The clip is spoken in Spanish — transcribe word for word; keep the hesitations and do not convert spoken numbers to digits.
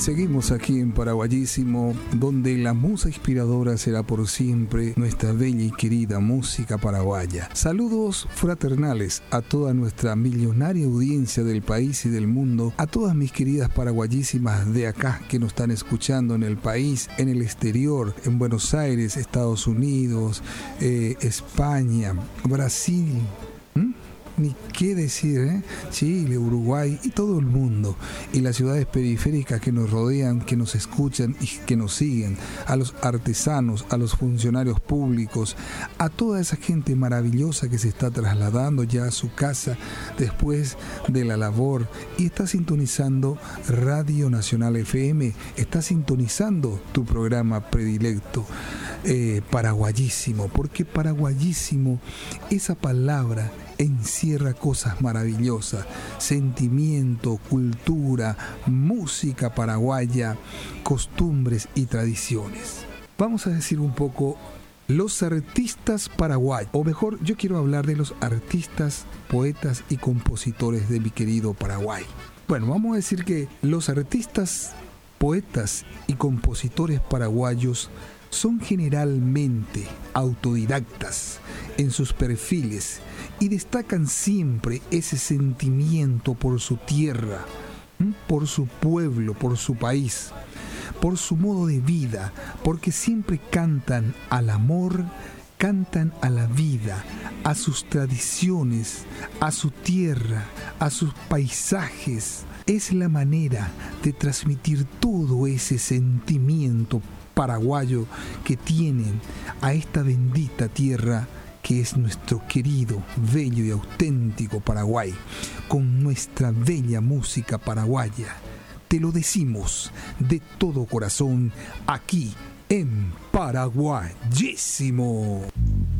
seguimos aquí en Paraguayísimo, donde la musa inspiradora será por siempre nuestra bella y querida música paraguaya. Saludos fraternales a toda nuestra millonaria audiencia del país y del mundo, a todas mis queridas paraguayísimas de acá que nos están escuchando en el país, en el exterior, en Buenos Aires, Estados Unidos, eh, España, Brasil. ¿Mm? Ni qué decir, ¿eh? Chile, Uruguay y todo el mundo, y las ciudades periféricas que nos rodean, que nos escuchan y que nos siguen, a los artesanos, a los funcionarios públicos, a toda esa gente maravillosa que se está trasladando ya a su casa después de la labor y está sintonizando Radio Nacional F M, está sintonizando tu programa predilecto, eh, Paraguayísimo, porque Paraguayísimo, esa palabra encierra cosas maravillosas, sentimiento, cultura, música paraguaya, costumbres y tradiciones. Vamos a decir un poco los artistas paraguayos, o mejor, yo quiero hablar de los artistas, poetas y compositores de mi querido Paraguay. Bueno, vamos a decir que los artistas, poetas y compositores paraguayos son generalmente autodidactas en sus perfiles y destacan siempre ese sentimiento por su tierra, por su pueblo, por su país, por su modo de vida, porque siempre cantan al amor, cantan a la vida, a sus tradiciones, a su tierra, a sus paisajes. Es la manera de transmitir todo ese sentimiento paraguayo que tienen a esta bendita tierra que es nuestro querido, bello y auténtico Paraguay, con nuestra bella música paraguaya. Te lo decimos de todo corazón aquí en Paraguayísimo.